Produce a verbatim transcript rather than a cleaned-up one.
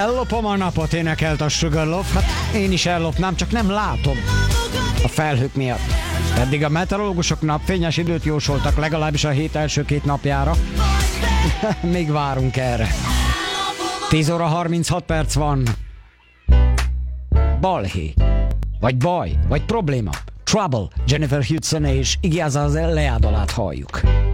Ellopom a napot, énekelt a Sugarloaf. Hát én is ellopnám, csak nem látom a felhők miatt. Eddig a meteorológusok napfényes időt jósoltak legalábbis a hét első két napjára. Még várunk erre. tíz óra harminchat perc van. Balhé. Vagy baj, vagy probléma. Trouble. Jennifer Hudson és Iggy Azalea leádalát halljuk.